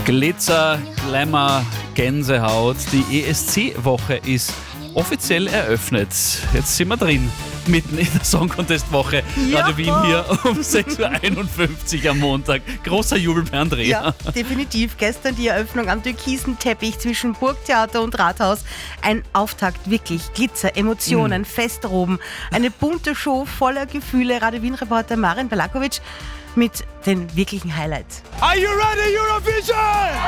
Glitzer, Glamour, Gänsehaut. Die ESC-Woche ist offiziell eröffnet. Jetzt sind wir drin, mitten in der Song Contest Woche. Radio Wien hier um 6.51 Uhr am Montag. Großer Jubel bei Andrea. Ja, definitiv. Gestern die Eröffnung am türkisen Teppich zwischen Burgtheater und Rathaus. Ein Auftakt, wirklich. Glitzer, Emotionen, Festroben. Eine bunte Show voller Gefühle. Radio Wien-Reporter Marin Balakovic mit den wirklichen Highlights. Are you ready, Eurovision?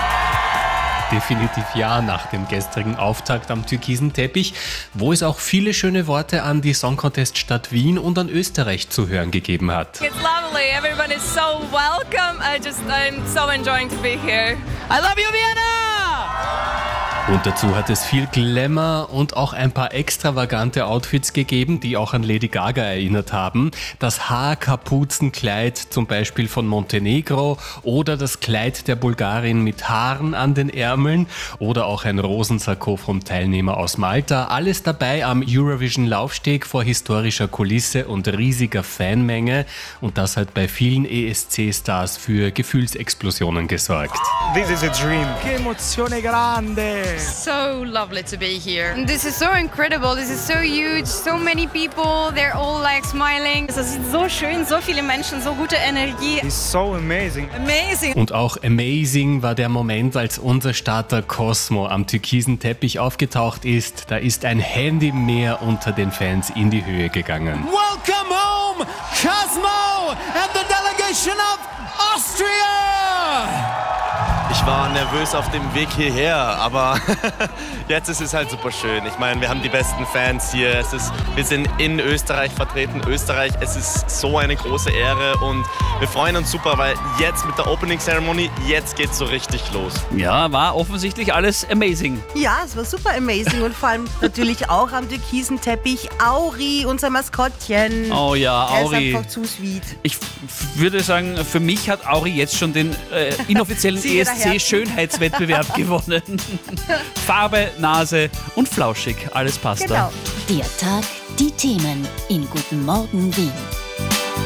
Definitiv ja, nach dem gestrigen Auftakt am türkisen Teppich, wo es auch viele schöne Worte an die Song Contest Stadt Wien und an Österreich zu hören gegeben hat. It's lovely. Everyone is so welcome. I'm so enjoying to be here. I love you, Vienna! Und dazu hat es viel Glamour und auch ein paar extravagante Outfits gegeben, die auch an Lady Gaga erinnert haben. Das Haarkapuzenkleid zum Beispiel von Montenegro oder das Kleid der Bulgarin mit Haaren an den Ärmeln oder auch ein Rosensakko vom Teilnehmer aus Malta. Alles dabei am Eurovision-Laufsteg vor historischer Kulisse und riesiger Fanmenge. Und das hat bei vielen ESC-Stars für Gefühlsexplosionen gesorgt. This is a dream. Che emozione grande. So lovely to be here. And this is so incredible. This is so huge. So many people. They're all like smiling. Es ist so schön, so viele Menschen, so gute Energie. It's so amazing. Amazing. Und auch amazing war der Moment, als unser Starter Cosmo am türkisen Teppich aufgetaucht ist. Da ist ein Handymeer unter den Fans in die Höhe gegangen. Welcome home, Cosmo and the delegation of Austria! Ich war nervös auf dem Weg hierher, aber jetzt ist es halt super schön. Ich meine, wir haben die besten Fans hier. Wir sind in Österreich vertreten. Österreich, es ist so eine große Ehre und wir freuen uns super, weil jetzt mit der Opening Ceremony, jetzt geht's so richtig los. Ja, war offensichtlich alles amazing. Ja, es war super amazing und vor allem natürlich auch am türkisen Teppich Auri, unser Maskottchen. Oh ja, Auri. Er ist einfach zu sweet. Ich würde sagen, für mich hat Auri jetzt schon den inoffiziellen Siehe der ESC-Schönheitswettbewerb gewonnen. Farbe, Nase und flauschig, alles passt da. Genau. Der Tag, die Themen in Guten Morgen Wien.